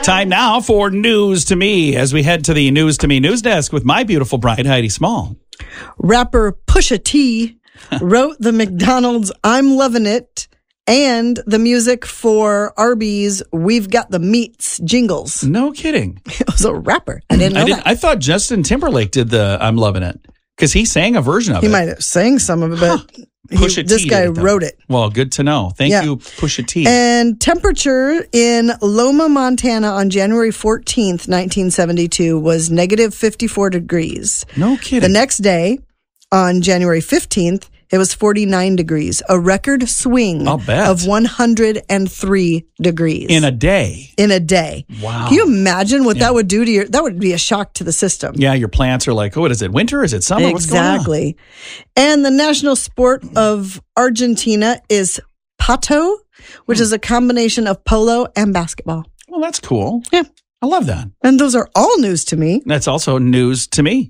Time now for News to Me as we head to the News to Me news desk with my beautiful bride, Heidi Small. Rapper Pusha T wrote the McDonald's I'm Lovin' It and the music for Arby's We've Got the Meats jingles. No kidding. It was a rapper. I didn't know that. I thought Justin Timberlake did the I'm Lovin' It because he sang a version of it. He might have sang some of it, but this guy wrote it. Well, good to know. Thank you, Pusha T. And temperature in Loma, Montana on January 14th, 1972 was negative 54 degrees. No kidding. The next day, on January 15th, it was 49 degrees, a record swing of 103 degrees. In a day? In a day. Wow. Can you imagine what that would do to that would be a shock to the system. Yeah, your plants are like, what is it, winter? Is it summer? Exactly. What's going on? And the national sport of Argentina is pato, which is a combination of polo and basketball. Well, that's cool. Yeah. I love that. And those are all news to me. That's also news to me.